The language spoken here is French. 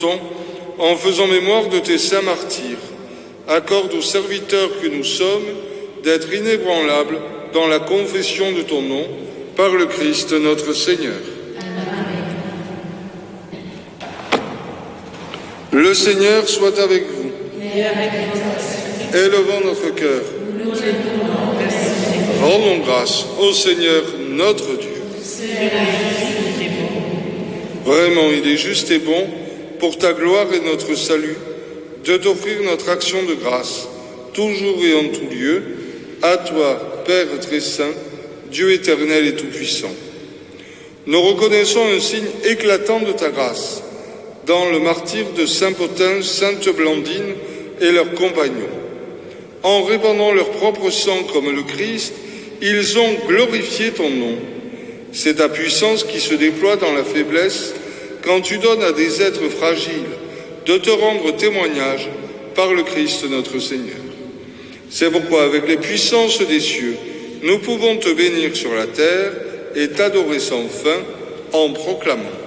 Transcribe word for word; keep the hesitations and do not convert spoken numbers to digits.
en faisant mémoire de tes saints martyrs. Accorde aux serviteurs que nous sommes d'être inébranlables dans la confession de ton nom, par le Christ notre Seigneur. Amen. Le Seigneur soit avec vous. Et avec votre esprit. Élevons notre cœur. Nous te demandons merci. Rendons grâce au Seigneur notre Dieu. C'est juste et bon. Vraiment, il est juste et bon, pour ta gloire et notre salut, de t'offrir notre action de grâce, toujours et en tout lieu, à toi, Père très saint, Dieu éternel et tout-puissant. Nous reconnaissons un signe éclatant de ta grâce, dans le martyre de Saint Pothin, Sainte Blandine et leurs compagnons. En répandant leur propre sang comme le Christ, ils ont glorifié ton nom. C'est ta puissance qui se déploie dans la faiblesse quand tu donnes à des êtres fragiles de te rendre témoignage par le Christ notre Seigneur. C'est pourquoi, avec les puissances des cieux, nous pouvons te bénir sur la terre et t'adorer sans fin en proclamant.